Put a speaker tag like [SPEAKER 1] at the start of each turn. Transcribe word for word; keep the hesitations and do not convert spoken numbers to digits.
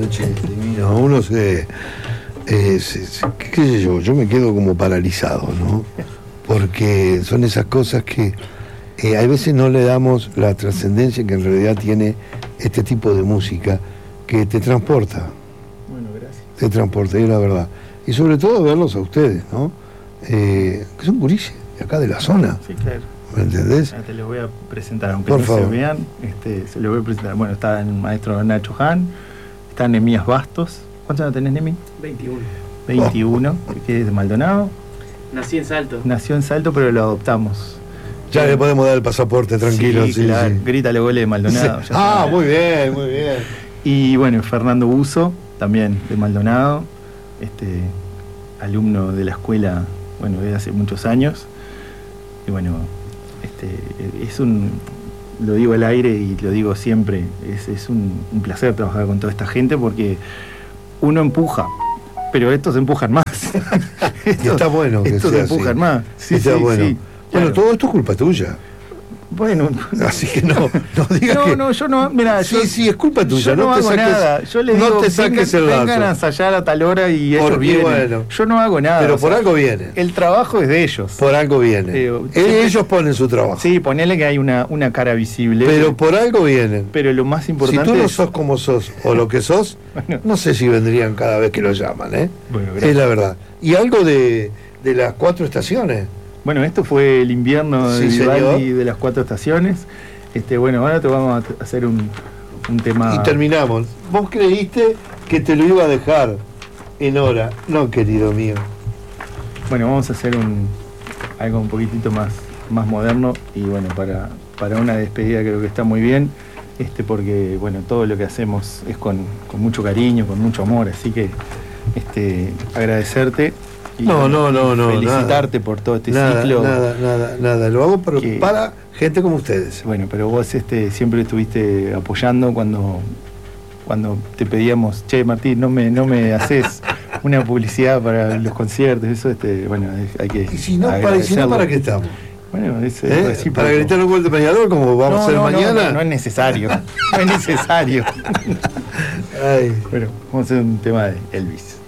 [SPEAKER 1] noche divino. Uno se, eh, se, se, qué sé yo, yo me quedo como paralizado, ¿no? Porque son esas cosas que eh, a veces no le damos la trascendencia que en realidad tiene este tipo de música, que te transporta.
[SPEAKER 2] Bueno, gracias.
[SPEAKER 1] Te transporta, es la verdad. Y sobre todo verlos a ustedes, ¿no? Eh, que son gurises, de acá de la zona.
[SPEAKER 2] Sí, claro.
[SPEAKER 1] ¿Me entendés?
[SPEAKER 2] Ya te los voy a presentar, aunque
[SPEAKER 1] Por
[SPEAKER 2] no
[SPEAKER 1] favor.
[SPEAKER 2] se vean, este, se los voy a presentar. Bueno, está el maestro Nacho Han, está Nemías Bastos. ¿Cuántos años tenés, Nemi?
[SPEAKER 3] veintiuno.
[SPEAKER 2] veintiuno, que es de Maldonado.
[SPEAKER 3] Nací en Salto.
[SPEAKER 2] Nació en Salto, pero lo adoptamos.
[SPEAKER 1] Ya le podemos dar el pasaporte, tranquilo.
[SPEAKER 2] Sí,
[SPEAKER 1] Sí,
[SPEAKER 2] claro.
[SPEAKER 1] sí.
[SPEAKER 2] Grítale goles de Maldonado.
[SPEAKER 1] Sí.
[SPEAKER 2] Ya
[SPEAKER 1] Ah,
[SPEAKER 2] está.
[SPEAKER 1] muy bien, muy bien.
[SPEAKER 2] Y bueno, Fernando Buzo, también de Maldonado, este, alumno de la escuela, bueno, desde hace muchos años. Y bueno, este, es un, lo digo al aire y lo digo siempre, es, es un, un placer trabajar con toda esta gente porque uno empuja, pero estos empujan más.
[SPEAKER 1] Y está bueno que
[SPEAKER 2] estos
[SPEAKER 1] sea
[SPEAKER 2] empujan
[SPEAKER 1] así.
[SPEAKER 2] más. Sí,
[SPEAKER 1] Está
[SPEAKER 2] sí,
[SPEAKER 1] bueno.
[SPEAKER 2] sí,
[SPEAKER 1] Bueno,
[SPEAKER 2] claro.
[SPEAKER 1] todo esto es culpa tuya.
[SPEAKER 2] Bueno,
[SPEAKER 1] Así que no, no digas
[SPEAKER 2] no,
[SPEAKER 1] que...
[SPEAKER 2] no, yo no, mira,
[SPEAKER 1] Sí,
[SPEAKER 2] yo,
[SPEAKER 1] sí, es culpa tuya.
[SPEAKER 2] yo no,
[SPEAKER 1] no te
[SPEAKER 2] hago
[SPEAKER 1] saques,
[SPEAKER 2] nada. Yo les
[SPEAKER 1] no
[SPEAKER 2] digo,
[SPEAKER 1] te saques
[SPEAKER 2] vengan,
[SPEAKER 1] el lazo.
[SPEAKER 2] vengan a ensayar a tal hora y ellos
[SPEAKER 1] Porque,
[SPEAKER 2] vienen.
[SPEAKER 1] bueno,
[SPEAKER 2] yo no hago nada.
[SPEAKER 1] Pero
[SPEAKER 2] o
[SPEAKER 1] por
[SPEAKER 2] sea,
[SPEAKER 1] algo viene.
[SPEAKER 2] el trabajo es de ellos.
[SPEAKER 1] Por algo viene.
[SPEAKER 2] Digo,
[SPEAKER 1] Eh,
[SPEAKER 2] siempre-
[SPEAKER 1] Ellos ponen su trabajo.
[SPEAKER 2] Sí, ponele que hay una, una cara visible.
[SPEAKER 1] Pero por algo vienen.
[SPEAKER 2] pero lo más
[SPEAKER 1] Si
[SPEAKER 2] importante
[SPEAKER 1] tú no
[SPEAKER 2] es-
[SPEAKER 1] sos como sos, o lo que sos,
[SPEAKER 2] Bueno.
[SPEAKER 1] no sé si vendrían cada vez que lo llaman, ¿eh?
[SPEAKER 2] Bueno, gracias.
[SPEAKER 1] Es la verdad. Y algo de, de las cuatro estaciones.
[SPEAKER 2] Bueno, esto fue el invierno de
[SPEAKER 1] Sí,
[SPEAKER 2] Vivaldi
[SPEAKER 1] señor.
[SPEAKER 2] de las cuatro estaciones. Este, bueno, ahora te vamos a hacer un, un tema.
[SPEAKER 1] Y terminamos. Vos creíste que te lo iba a dejar en hora. No, querido mío.
[SPEAKER 2] Bueno, vamos a hacer un algo un poquitito más, más moderno y bueno, para, para una despedida creo que está muy bien, este, porque bueno, todo lo que hacemos es con, con mucho cariño, con mucho amor, así que este, agradecerte y
[SPEAKER 1] No, no, no, no,
[SPEAKER 2] felicitarte
[SPEAKER 1] nada.
[SPEAKER 2] por todo este
[SPEAKER 1] Nada,
[SPEAKER 2] ciclo.
[SPEAKER 1] nada, nada, nada. Lo hago para,
[SPEAKER 2] Que-
[SPEAKER 1] para gente como ustedes.
[SPEAKER 2] Bueno, pero vos este, siempre estuviste apoyando cuando, cuando te pedíamos, che Martín, no me, no me haces una publicidad para los conciertos, eso este, bueno, es- hay que
[SPEAKER 1] Y si no, para, y si no,
[SPEAKER 2] agradecerlo.
[SPEAKER 1] ¿para qué estamos?
[SPEAKER 2] Bueno, es, es
[SPEAKER 1] ¿Eh?
[SPEAKER 2] recíproco.
[SPEAKER 1] ¿Para gritar un gol de peñador como vamos
[SPEAKER 2] no,
[SPEAKER 1] a hacer
[SPEAKER 2] no, no,
[SPEAKER 1] mañana?
[SPEAKER 2] No, no es necesario, no es necesario.
[SPEAKER 1] Ay.
[SPEAKER 2] Bueno, vamos a hacer un tema de Elvis.